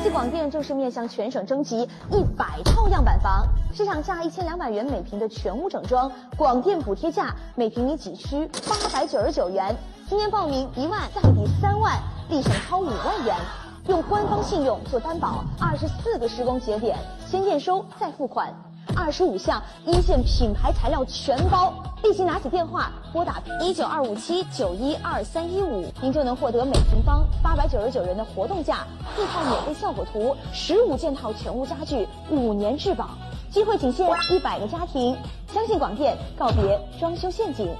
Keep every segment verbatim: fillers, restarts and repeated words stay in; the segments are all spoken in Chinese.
江西广电正式面向全省征集一百套样板房，市场价一千两百元每平的全屋整装，广电补贴价每平米仅需八百九十九元，今年报名一万再抵三万，立省超五万元。用官方信用做担保，二十四个施工节点，先验收再付款，二十五项一线品牌材料全包。立即拿起电话拨打一九二五七九一二三一五，您就能获得每平方八百九十九元的活动价，四套免费效果图，十五件套全屋家具，五年质保。机会仅限一百个家庭，相信广电，告别装修陷阱。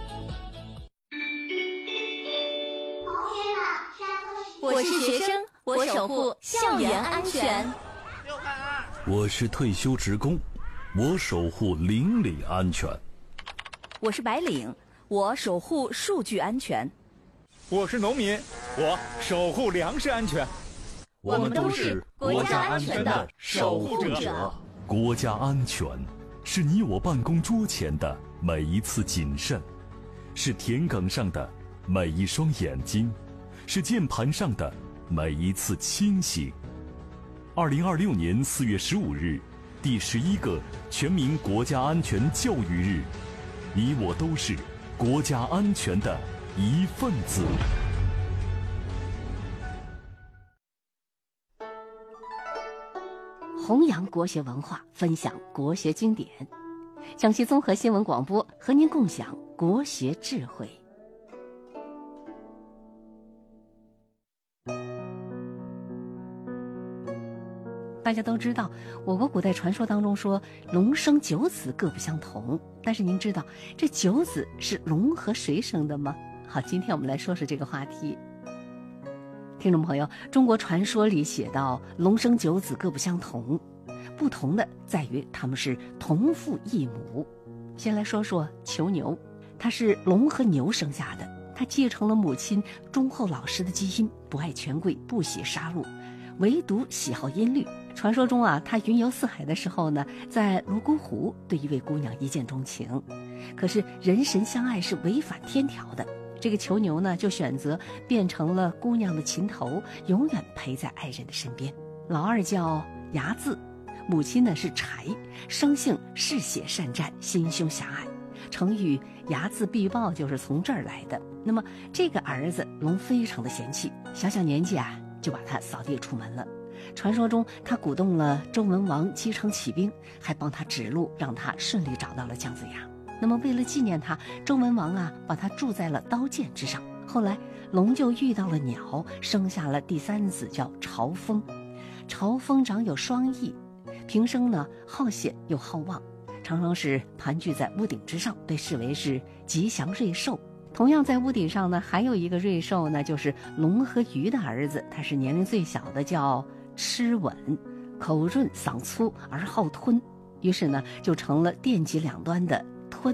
我是学生，我守护校园安全。 我是退休职工，我守护邻里安全。 我是白领，我守护数据安全。 我是农民，我守护粮食安全。 我们都是国家安全的守护者。 国家安全是你我办公桌前的每一次谨慎，是田埂上的每一双眼睛，是键盘上的每一次清醒。二零二六年四月十五日，第十一个全民国家安全教育日，你我都是国家安全的一份子。 弘扬国学文化，分享国学经典。江西综合新闻广播和您共享国学智慧。大家都知道，我国古代传说当中说龙生九子各不相同，但是您知道这九子是龙和谁生的吗？好，今天我们来说说这个话题。听众朋友，中国传说里写到龙生九子各不相同，不同的在于他们是同父异母。先来说说囚牛，它是龙和牛生下的，它继承了母亲忠厚老实的基因，不爱权贵，不喜杀戮，唯独喜好音律。传说中啊，他云游四海的时候呢，在泸沽湖对一位姑娘一见钟情，可是人神相爱是违反天条的。这个囚牛呢，就选择变成了姑娘的情头，永远陪在爱人的身边。老二叫睚眦，母亲呢是柴，生性嗜血善战，心胸狭隘。成语睚眦必报就是从这儿来的。那么这个儿子龙非常的嫌弃，小小年纪啊就把他扫地出门了。传说中他鼓动了周文王击城起兵，还帮他指路，让他顺利找到了姜子牙。那么为了纪念他，周文王啊把他铸在了刀剑之上。后来龙就遇到了鸟，生下了第三子叫朝风。朝风长有双翼，平生呢好险又好望，常常是盘踞在屋顶之上，被视为是吉祥瑞兽。同样在屋顶上呢，还有一个瑞兽呢，就是龙和鱼的儿子，他是年龄最小的，叫螭吻，口润嗓粗而好吞，于是呢就成了电脊两端的